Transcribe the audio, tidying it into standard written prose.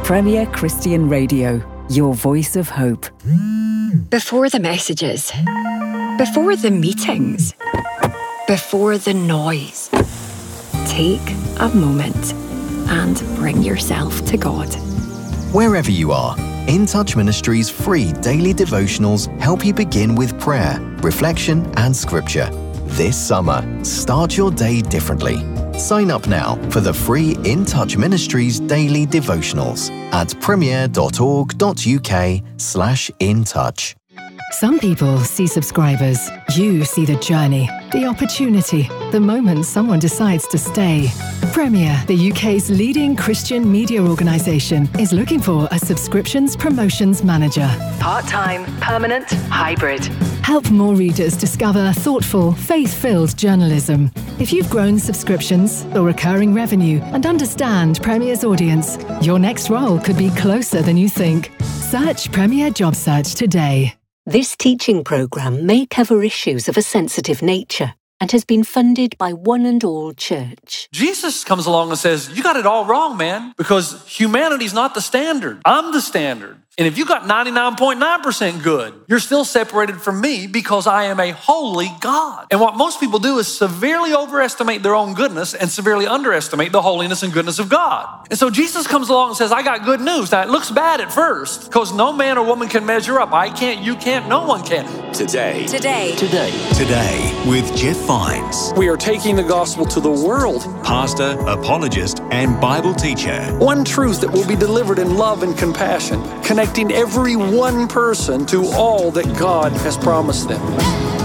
Premier Christian Radio, your voice of hope. Before the messages, before the meetings, before the noise, take a moment and bring yourself to God. Wherever you are, In Touch Ministries' free daily devotionals help you begin with prayer, reflection, and scripture. This summer, start your day differently. Sign up now for the free In Touch Ministries daily devotionals at premier.org.uk/intouch. Some people see subscribers. You see the journey, the opportunity, the moment someone decides to stay. Premier, the UK's leading Christian media organisation, is looking for a subscriptions promotions manager. Part-time, permanent, hybrid. Help more readers discover thoughtful, faith-filled journalism. If you've grown subscriptions or recurring revenue and understand Premier's audience, your next role could be closer than you think. Search Premier Job Search today. This teaching programme may cover issues of a sensitive nature and has been funded by One and All Church. Jesus comes along and says, you got it all wrong, man, because humanity's not the standard. I'm the standard. And if you got 99.9% good, you're still separated from me because I am a holy God. And what most people do is severely overestimate their own goodness and severely underestimate the holiness and goodness of God. And so Jesus comes along and says, I got good news. Now, it looks bad at first because no man or woman can measure up. I can't, you can't, no one can. Today with Jeff Vines. We are taking the gospel to the world. Pastor, apologist, and Bible teacher. One truth that will be delivered in love and compassion, connecting every one person to all that God has promised them.